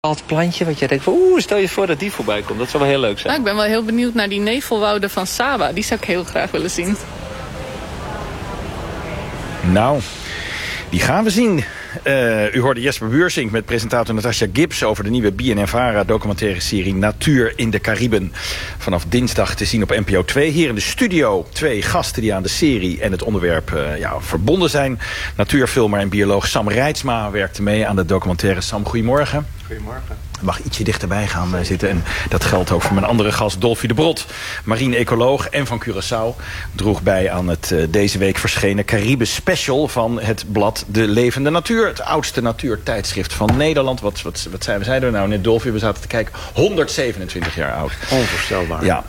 bepaald plantje wat jij denkt, stel je voor dat die voorbij komt. Dat zou wel heel leuk zijn. Nou, ik ben wel heel benieuwd naar die nevelwouden van Saba. Die zou ik heel graag willen zien. Nou, die gaan we zien. U hoorde Jesper Buursink met presentator Natasja Gibbs over de nieuwe BNNVARA documentaire serie Natuur in de Cariben. Vanaf dinsdag te zien op NPO 2. Hier in de studio 2 gasten die aan de serie en het onderwerp verbonden zijn. Natuurfilmer en bioloog Sam Reitsma werkte mee aan de documentaire. Sam, goedemorgen. Goedemorgen. Ik mag ietsje dichterbij gaan zitten. En dat geldt ook voor mijn andere gast Dolfie de Brot. Marine-ecoloog en van Curaçao. Droeg bij aan het deze week verschenen Cariben Special van het blad De Levende Natuur. Het oudste natuurtijdschrift van Nederland. Wat zeiden we nou net, Dolfie? We zaten te kijken. 127 jaar oud. Onvoorstelbaar. Ja,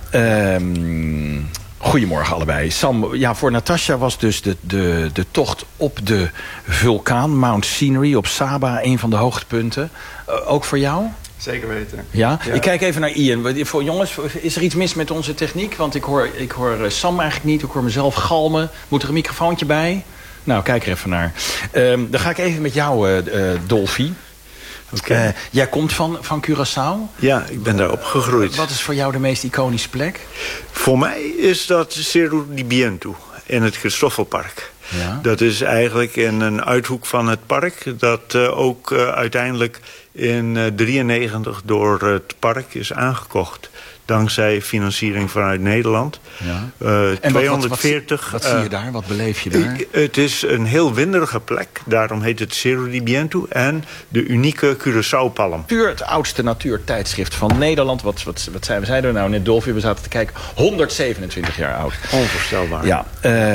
goedemorgen allebei. Sam, voor Natasja was dus de tocht op de vulkaan Mount Scenery op Saba een van de hoogtepunten. Ook voor jou? Zeker weten. Ja? Ik kijk even naar Ian. Voor jongens, is er iets mis met onze techniek? Want ik hoor Sam eigenlijk niet. Ik hoor mezelf galmen. Moet er een microfoontje bij? Nou, kijk er even naar. Dan ga ik even met jou, Dolfie. Okay. Jij komt van Curaçao? Ja, ik ben daar opgegroeid. Wat is voor jou de meest iconische plek? Voor mij is dat Cerro de Viento in het Christoffelpark. Ja. Dat is eigenlijk in een uithoek van het park dat ook uiteindelijk in 1993 door het park is aangekocht. Dankzij financiering vanuit Nederland. Ja. En 240. Wat zie je daar? Wat beleef je daar? Het is een heel winderige plek. Daarom heet het Cerro de Viento. En de unieke Curaçao-palm. Het oudste natuurtijdschrift van Nederland. Wat zeiden we nou net, Dolfie? We zaten te kijken. 127 jaar oud. Onvoorstelbaar. Ja,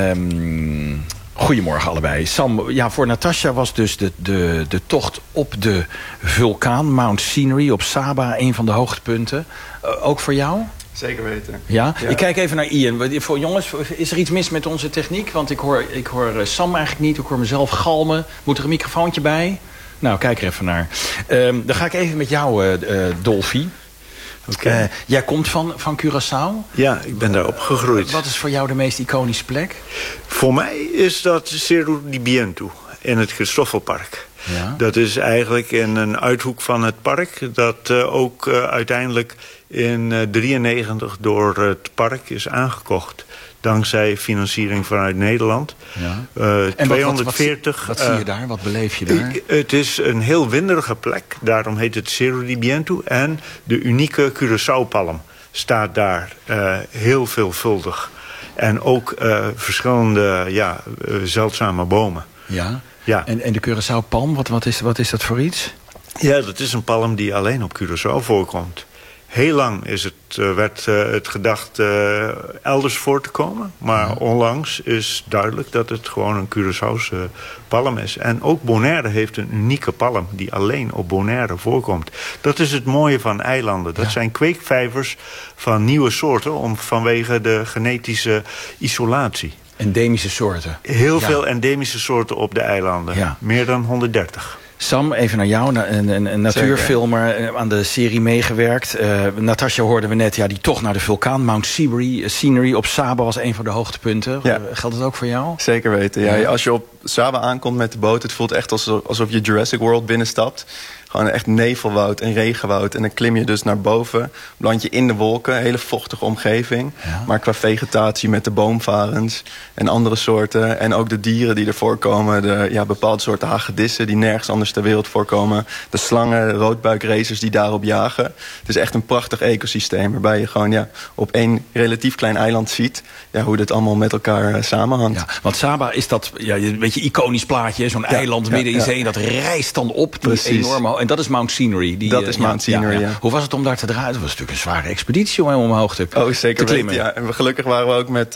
goedemorgen allebei. Sam, voor Natasja was dus de tocht op de vulkaan Mount Scenery op Saba een van de hoogtepunten. Ook voor jou? Zeker weten. Ja? Ik kijk even naar Ian. Voor jongens, is er iets mis met onze techniek? Want ik hoor Sam eigenlijk niet. Ik hoor mezelf galmen. Moet er een microfoontje bij? Nou, kijk er even naar. Dan ga ik even met jou, Dolfie. Okay. Jij komt van Curaçao? Ja, ik ben daar opgegroeid. Wat is voor jou de meest iconische plek? Voor mij is dat Cerro de Viento in het Christoffelpark. Ja. Dat is eigenlijk in een uithoek van het park dat ook uiteindelijk in 1993 door het park is aangekocht. Dankzij financiering vanuit Nederland. Ja. En 240. Wat zie je daar? Wat beleef je daar? Het is een heel winderige plek. Daarom heet het Cerro de Viento. En de unieke Curaçao-palm staat daar heel veelvuldig. En ook verschillende zeldzame bomen. Ja. Ja. En de Curaçao-palm, wat is dat voor iets? Ja, dat is een palm die alleen op Curaçao voorkomt. Heel lang werd het gedacht elders voor te komen. Maar onlangs is duidelijk dat het gewoon een Curaçaose palm is. En ook Bonaire heeft een unieke palm die alleen op Bonaire voorkomt. Dat is het mooie van eilanden. Dat zijn kweekvijvers van nieuwe soorten vanwege de genetische isolatie. Endemische soorten? Heel veel endemische soorten op de eilanden. Ja. Meer dan 130. Sam, even naar jou, een natuurfilmer aan de serie meegewerkt. Natasja hoorden we net, die tocht naar de vulkaan. Mount Scenery op Saba was een van de hoogtepunten. Ja. Geldt het ook voor jou? Zeker weten, ja. Als je op Saba aankomt met de boot, het voelt echt alsof je Jurassic World binnenstapt. Gewoon echt nevelwoud en regenwoud. En dan klim je dus naar boven, beland je in de wolken. Een hele vochtige omgeving. Ja. Maar qua vegetatie met de boomvarens en andere soorten. En ook de dieren die er voorkomen. De bepaalde soorten hagedissen die nergens anders ter wereld voorkomen. De slangen, de roodbuikracers die daarop jagen. Het is echt een prachtig ecosysteem. Waarbij je gewoon op één relatief klein eiland ziet hoe dit allemaal met elkaar samenhangt. Ja, want Saba is dat een beetje iconisch plaatje. Zo'n eiland midden in zee. Dat rijst dan op. Die enorme. En dat is Mount Scenery. Dat is Mount Scenery, ja. Hoe was het om daar te draaien? Het was natuurlijk een zware expeditie om omhoog te klimmen. Oh, zeker weten, ja. En gelukkig waren we ook met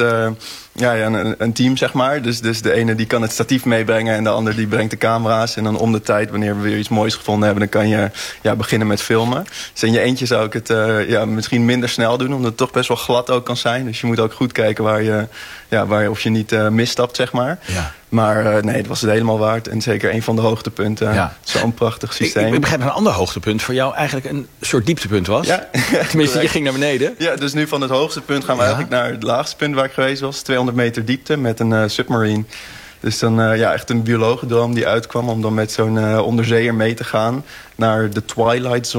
een team, zeg maar. Dus de ene die kan het statief meebrengen en de ander die brengt de camera's. En dan om de tijd, wanneer we weer iets moois gevonden hebben, dan kan je beginnen met filmen. Dus in je eentje zou ik het misschien minder snel doen, omdat het toch best wel glad ook kan zijn. Dus je moet ook goed kijken of je niet misstapt, zeg maar. Ja. Maar nee, het was het helemaal waard. En zeker een van de hoogtepunten. Ja. Zo'n prachtig systeem. Ik begrijp dat een ander hoogtepunt voor jou eigenlijk een soort dieptepunt was. Ja. Tenminste, je ging naar beneden. Ja, dus nu van het hoogste punt gaan we eigenlijk naar het laagste punt waar ik geweest was. 200 meter diepte met een submarine. Dus dan echt een biologendroom die uitkwam om dan met zo'n onderzeeër mee te gaan naar de Twilight Zone.